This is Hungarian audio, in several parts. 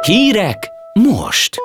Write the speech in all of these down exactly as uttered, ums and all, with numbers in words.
Hírek most!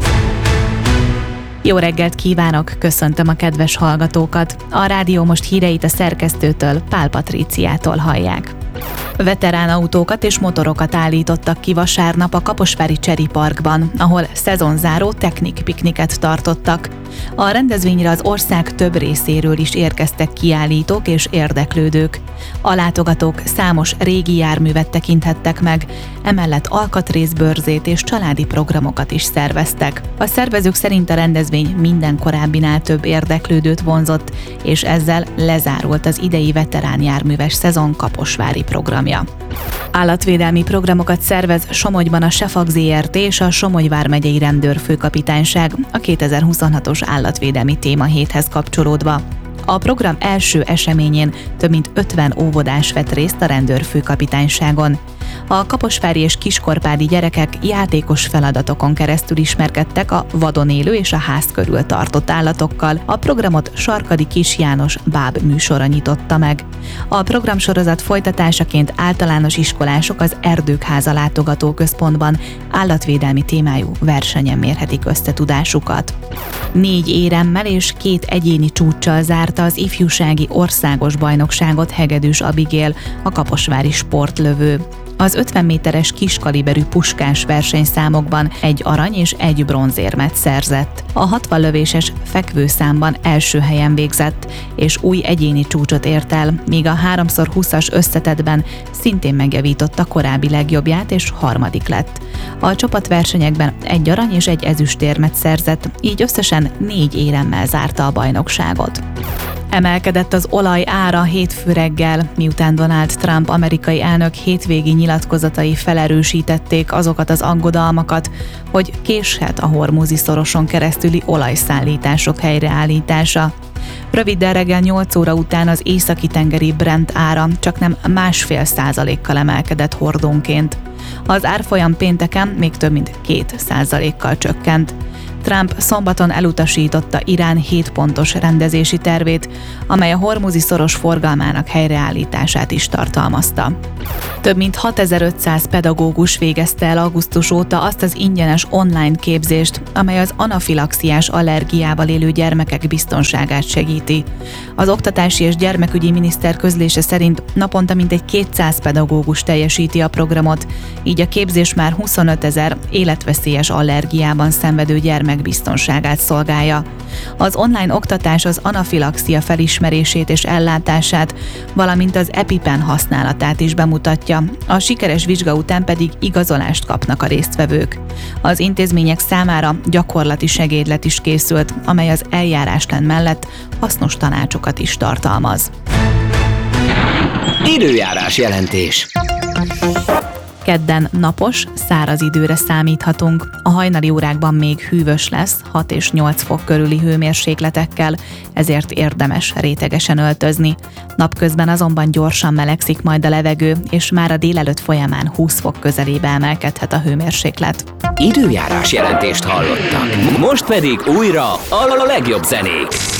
Jó reggelt kívánok, köszöntöm a kedves hallgatókat. A Rádió Most híreit a szerkesztőtől, Pál Patríciától hallják. Veterán autókat és motorokat állítottak ki vasárnap a Kaposvári Cseri Parkban, ahol szezonzáró technikpikniket tartottak. A rendezvényre az ország több részéről is érkeztek kiállítók és érdeklődők. A látogatók számos régi járművet tekinthettek meg, emellett alkatrészbörzét és családi programokat is szerveztek. A szervezők szerint a rendezvény minden korábbinál több érdeklődőt vonzott, és ezzel lezárult az idei veterán járműves szezon kaposvári programja. Állatvédelmi programokat szervez Somogyban a Sefag zé er té és a Somogy vármegyei rendőrfőkapitányság a kétezer-huszonhatos állatvédelmi témahéthez kapcsolódva. A program első eseményén több mint ötven óvodás vett részt a rendőrfőkapitányságon. A kaposvári és kiskorpádi gyerekek játékos feladatokon keresztül ismerkedtek a vadon élő és a ház körül tartott állatokkal. A programot Sarkadi Kis János báb műsora nyitotta meg. A programsorozat folytatásaként általános iskolások az Erdőkháza látogatóközpontban állatvédelmi témájú versenyen mérhetik összetudásukat. Négy éremmel és két egyéni csúccsal zárta az ifjúsági országos bajnokságot Hegedűs Abigél, a kaposvári sportlövő. Az ötven méteres kiskaliberű puskás versenyszámokban egy arany és egy bronzérmet szerzett. A hatvan lövéses fekvőszámban első helyen végzett, és új egyéni csúcsot ért el, míg a három húszas összetettben szintén megjavította korábbi legjobbját és harmadik lett. A csapatversenyekben egy arany és egy ezüstérmet szerzett, így összesen négy éremmel zárta a bajnokságot. Emelkedett az olaj ára hétfő reggel, miután Donald Trump amerikai elnök hétvégi nyilatkozatai felerősítették azokat az aggodalmakat, hogy késhet a hormuzi szoroson keresztüli olajszállítások helyreállítása. Röviddel reggel nyolc óra után az északi tengeri Brent ára csaknem másfél százalékkal emelkedett hordónként. Az árfolyam pénteken még több mint két százalékkal csökkent. Trump szombaton elutasította Irán hét pontos rendezési tervét, amely a hormuzi szoros forgalmának helyreállítását is tartalmazta. Több mint hatezer-ötszáz pedagógus végezte el augusztus óta azt az ingyenes online képzést, amely az anafilaxiás allergiával élő gyermekek biztonságát segíti. Az Oktatási és Gyermekügyi Miniszter közlése szerint naponta mintegy kétszáz pedagógus teljesíti a programot, így a képzés már huszonötezer életveszélyes allergiában szenvedő gyermek biztonságát szolgálja. Az online oktatás az anafilaxia felismerését és ellátását, valamint az EpiPen használatát is bemutatja, a sikeres vizsga után pedig igazolást kapnak a résztvevők. Az intézmények számára gyakorlati segédlet is készült, amely az eljáráslend mellett hasznos tanácsokat is tartalmaz. Időjárás jelentés. Kedden napos, száraz időre számíthatunk. A hajnali órákban még hűvös lesz, hat és nyolc fok körüli hőmérsékletekkel, ezért érdemes rétegesen öltözni. Napközben azonban gyorsan melegszik majd a levegő, és már a délelőtt folyamán húsz fok közelébe emelkedhet a hőmérséklet. Időjárás jelentést hallottak. Most pedig újra a legjobb zenék.